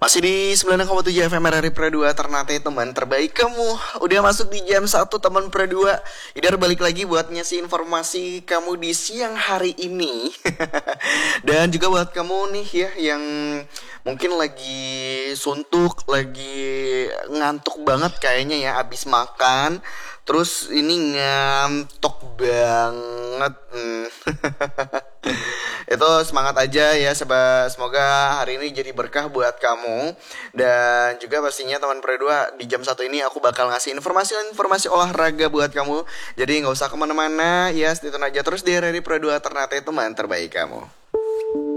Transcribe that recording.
Masih di 96,7 FM RRI Pro 2 Ternate, teman terbaik kamu. Udah masuk di jam 1 teman Pro 2. Idar balik lagi buat ngasih informasi kamu di siang hari ini. Dan juga buat kamu nih ya yang mungkin lagi suntuk, lagi ngantuk banget kayaknya ya abis makan. Terus ini ngantuk banget. Itu semangat aja ya, semoga hari ini jadi berkah buat kamu. Dan juga pastinya teman Pro 2 di jam 1 ini aku bakal ngasih informasi olahraga buat kamu. Jadi gak usah kemana-mana ya, stay tune aja terus di RRI Pro 2 Ternate, teman terbaik kamu.